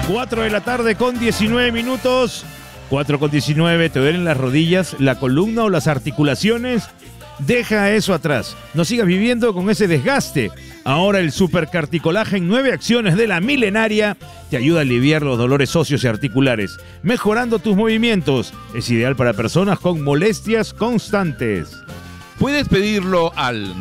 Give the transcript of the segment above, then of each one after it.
4 de la tarde con 19 minutos. 4 con 19, ¿te duelen las rodillas, la columna o las articulaciones? Deja eso atrás. No sigas viviendo con ese desgaste. Ahora el Super Carticolagen 9 acciones de la Milenaria te ayuda a aliviar los dolores óseos y articulares, mejorando tus movimientos. Es ideal para personas con molestias constantes. Puedes pedirlo al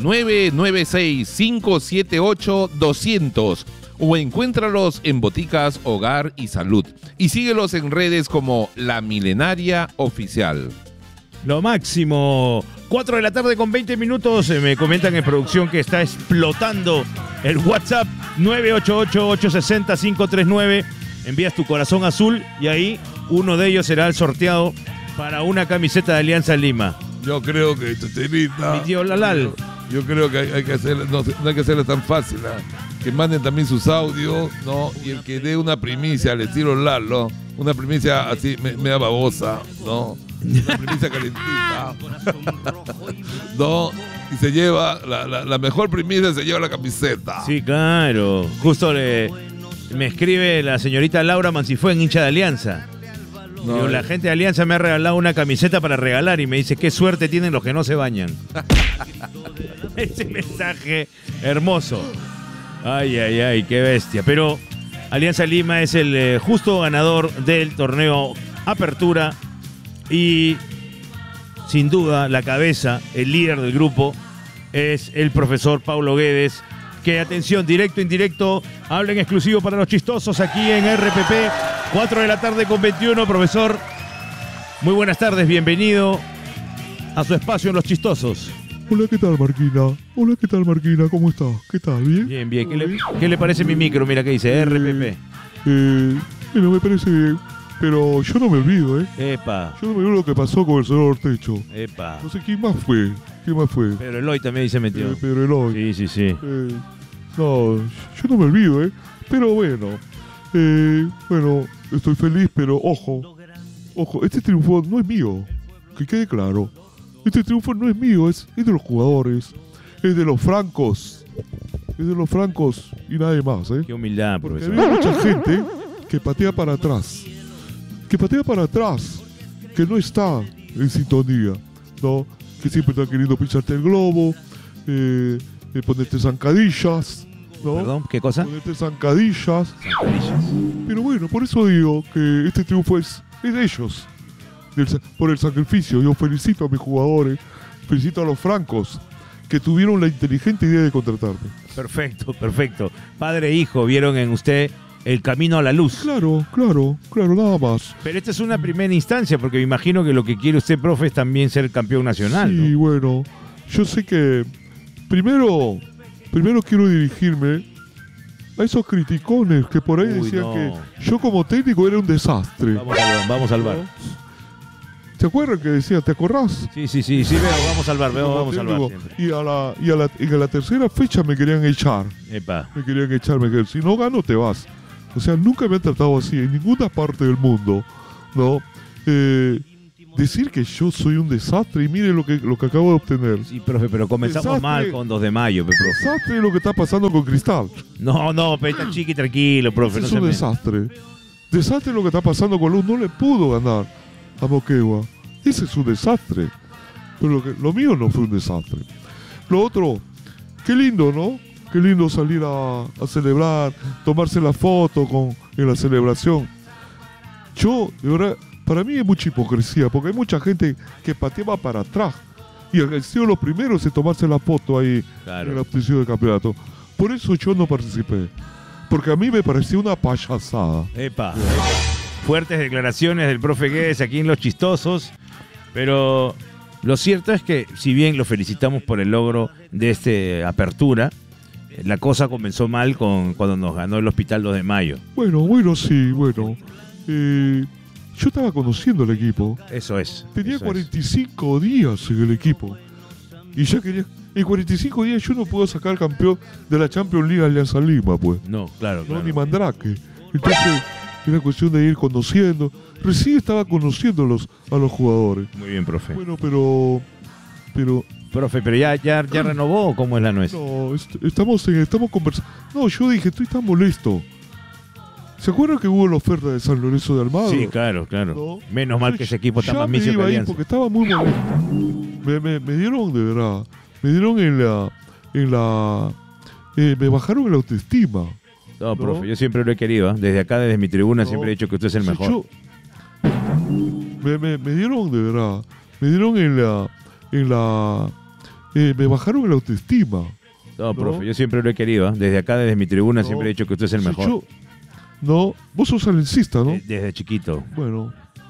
996-578-200 o encuéntralos en Boticas Hogar y Salud. Y síguelos en redes como La Milenaria Oficial. Lo máximo. 4 de la tarde con 20 minutos. Me comentan en producción que está explotando el WhatsApp 988-860-539. Envías tu corazón azul y ahí uno de ellos será el sorteado para una camiseta de Alianza Lima. Yo creo que Chochelita, Mi tío Lalal. yo creo que hay que hacer, no hay que hacerlo tan fácil, ¿no? Que manden también sus audios, ¿no? Y el que dé una primicia al estilo Lalo, una primicia así media babosa, ¿no? Una primicia calentita, ¿no? Y se lleva, la mejor primicia se lleva la camiseta. Sí, claro. Justo me escribe la señorita Laura Mancifuén, hincha de Alianza. No, Digo, la gente de Alianza me ha regalado una camiseta para regalar y me dice qué suerte tienen los que no se bañan. Ese mensaje hermoso. Ay, ay, ay, qué bestia. Pero Alianza Lima es el justo ganador del torneo Apertura y sin duda la cabeza, el líder del grupo es el profesor Paulo Guedes, que atención, directo, indirecto, habla en exclusivo para los chistosos aquí en RPP. 4 de la tarde con 21, profesor. Muy buenas tardes, bienvenido a su espacio en Los Chistosos. Hola, ¿qué tal, Marquina? Hola, ¿qué tal, Marquina? ¿Cómo estás? ¿Qué tal? ¿Bien? Bien, bien. ¿Qué le parece mi micro? Mira que dice RPP. Bueno, me parece bien, pero yo no me olvido, ¿eh? Epa, Yo no me olvido lo que pasó con el señor Ortecho. epa. No sé quién más fue. ¿Quién más fue? Pedro Eloy también se metió. Pedro Eloy. Sí, sí, sí. No, yo no me olvido, ¿eh? Pero bueno, bueno, estoy feliz, pero ojo, este triunfo no es mío, que quede claro. Este triunfo no es mío, es de los jugadores, es de los francos, y nadie más, ¿eh? Qué humildad, Porque profesor. hay mucha gente que patea para atrás, que no está en sintonía, ¿no? Que siempre está queriendo pincharte el globo, ponerte zancadillas, ¿no? Perdón, ¿qué cosa? Ponerte zancadillas. Pero bueno, por eso digo que este triunfo es de ellos, por el sacrificio. Yo felicito a mis jugadores, felicito a los francos que tuvieron la inteligente idea de contratarme. Perfecto, perfecto. Padre e hijo vieron en usted el camino a la luz. Claro, nada más. Pero esta es una primera instancia, porque me imagino que lo que quiere usted, profe, es también ser campeón nacional, Sí, ¿no? bueno, yo sé que primero quiero dirigirme a esos criticones que por ahí Uy, decían no. que yo como técnico era un desastre. Vamos al bar. ¿Te acuerdas que decía, te acordás? Sí, veo, vamos al bar, Como vamos al bar técnico, siempre. y a la tercera fecha me querían echar. Epa. Me querían echar, si no gano te vas. O sea, nunca me han tratado así en ninguna parte del mundo, ¿no? Decir que yo soy un desastre y mire lo que acabo de obtener. Sí, profe, pero comenzamos Desastre. mal con 2 de mayo, profe. Desastre es lo que está pasando con Cristal. No, está chiqui, tranquilo, profe. Ese No es un desastre. Desastre es lo que está pasando con Luz. No le pudo ganar a Moquegua. Ese es un desastre. Pero lo mío no fue un desastre. Lo otro, qué lindo, ¿no? Qué lindo salir a celebrar, tomarse la foto en la celebración. Yo, de verdad, para mí es mucha hipocresía, porque hay mucha gente que pateaba para atrás. Y han sido los primeros en tomarse la foto ahí Claro. en la obtención del campeonato. Por eso yo no participé. Porque a mí me pareció una payasada. Epa. Fuertes declaraciones del profe Guedes aquí en Los Chistosos, pero lo cierto es que si bien lo felicitamos por el logro de esta apertura, la cosa comenzó mal cuando nos ganó el Hospital 2 de Mayo. Bueno, sí, bueno. Yo estaba conociendo el equipo. Eso es. Tenía eso 45 días en el equipo. Y ya quería... En 45 días yo no puedo sacar campeón de la Champions League Alianza Lima, pues. es. No, claro, No, claro. ni Mandrake. Entonces, era cuestión de ir conociendo. Recién estaba conociendo a los jugadores. Muy bien, profe. Bueno, pero Profe, pero ya renovó, ¿o cómo es la nuez? no, estamos conversando. No, yo dije, estoy tan molesto. ¿Se acuerdan que hubo la oferta de San Lorenzo de Almagro? Sí, claro, claro. ¿No? Menos mal que ese equipo está Ya más me misio que iba a ir Alianza. porque estaba muy molesto. Me dieron, de verdad, me dieron me bajaron la autoestima. No, profe, yo siempre lo he querido. Desde acá, desde mi tribuna, No. siempre he dicho que usted es el O sea, mejor. me dieron, de verdad, me dieron me bajaron la autoestima. No, profe, yo siempre lo he querido. Desde acá, desde mi tribuna, No. siempre he dicho que usted es el O sea, mejor. no, vos sos alencista, ¿no? Desde chiquito. Bueno,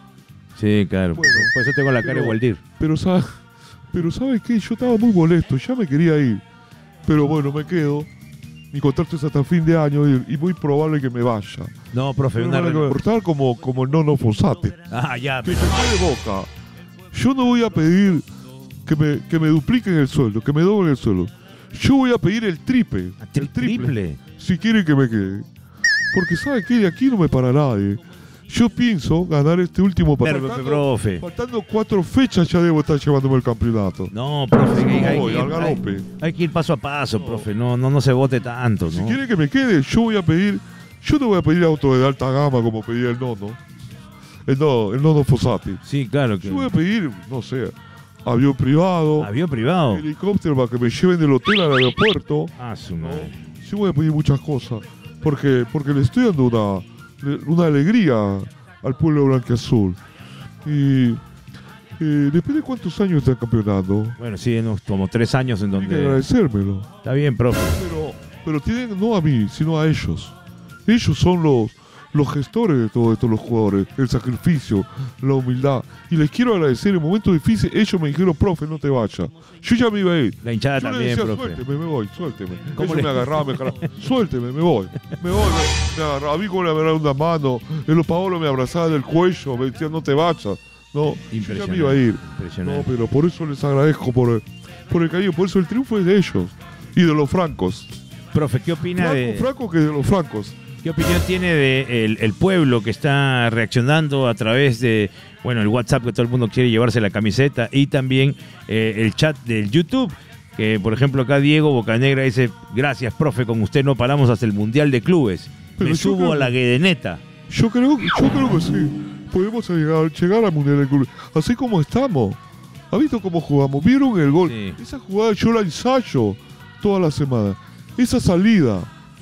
Sí, claro. Bueno, Por eso tengo la cara de pero- Waldir. pero ¿sabes qué? Yo estaba muy molesto, ya me quería ir. Pero bueno, me quedo. Mi contrato es hasta fin de año y muy probable que me vaya. No, profe, Me una van a cortar como el Nono Fossati. Ah, ya. Que se quede Boca. Yo no voy a pedir que me dupliquen el sueldo, que me doblen el sueldo. Yo voy a pedir el triple. El Triple. Si quieren que me quede. Porque sabe que de aquí no me para nadie. Yo pienso ganar este último partido. Profe. Faltando 4 fechas ya debo estar llevándome el campeonato. No, profe, Voy al galope. hay que ir paso a paso, profe. No se vote tanto, Si ¿no? quieren que me quede, yo no voy a pedir auto de alta gama como pedía el Nono. El Nono Fossati. Sí, claro que. Yo voy a pedir, no sé, avión privado, Avión privado. helicóptero para que me lleven del hotel al aeropuerto. Ah, su madre. Yo voy a pedir muchas cosas. Porque le estoy dando una alegría al pueblo blanquiazul. Y después de cuántos años están campeonando, Bueno, sí, como 3 años en tienen que donde. agradecérmelo. Está bien, profe. Pero tienen, no a mí, sino a ellos. Ellos son los gestores de todo esto, los jugadores, el sacrificio, la humildad. Y les quiero agradecer en momentos difíciles. Ellos me dijeron, profe, no te vayas. Yo ya me iba a ir. La hinchada Yo le también, decía, profe. suélteme, me voy, suélteme. ¿Cómo Ellos le- me agarraban, me jalaban. Suélteme, me voy. Me agarraba. A mí como le agarraban una mano. El Paolo me abrazaba del cuello, me decía, no te vayas. No, yo ya me iba a ir. No, Impresionante. pero por eso les agradezco por el cariño. Por eso el triunfo es de ellos. Y de los francos. Profe, ¿qué opina Franco que de los francos. ¿Qué opinión tiene de el pueblo que está reaccionando a través de, bueno, el WhatsApp, que todo el mundo quiere llevarse la camiseta, y también el chat del YouTube? Que, por ejemplo, acá Diego Bocanegra dice: gracias, profe, con usted no paramos hasta el Mundial de Clubes. Pero Me yo subo creo- a la guedeneta. Yo creo que sí. Podemos llegar al Mundial de Clubes. Así como estamos. ¿Ha visto cómo jugamos? ¿Vieron el gol? Sí. Esa jugada yo la ensayo toda la semana. Esa salida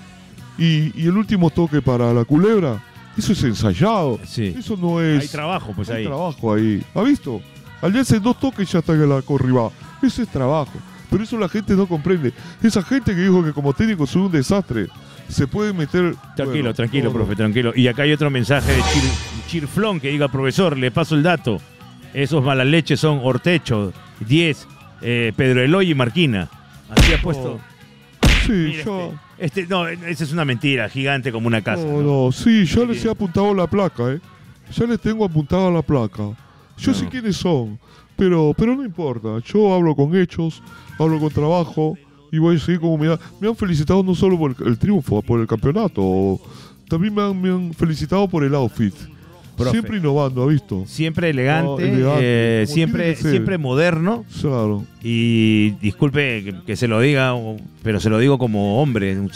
y el último toque para la culebra, eso es ensayado. Sí. Eso no es... Hay trabajo, pues hay ahí. trabajo ahí. ¿Ha visto? Al día hace 2 toques y ya está en la corribada. Eso es trabajo. Pero eso la gente no comprende. Esa gente que dijo que como técnico soy un desastre, se puede meter... Tranquilo, bueno, tranquilo, no, no. profe, tranquilo. Y acá hay otro mensaje de Chirflón que diga: profesor, le paso el dato. Esos malas leches son Ortecho, 10, Pedro Eloy y Marquina. Así ha puesto. Sí, Mira, ya... no, esa es una mentira, gigante como una casa. No, ¿no? no, sí, ya les he apuntado la placa, Ya les tengo apuntada la placa. Yo No. sé quiénes son, pero no importa. Yo hablo con hechos, hablo con trabajo y voy a seguir como me han felicitado no solo por el triunfo, por el campeonato, también me han felicitado por el outfit. Profe. Siempre innovando, ¿ha visto? Siempre elegante, No, elegante, como siempre, tiene que ser. siempre moderno. Claro. Y disculpe que se lo diga, pero se lo digo como hombre.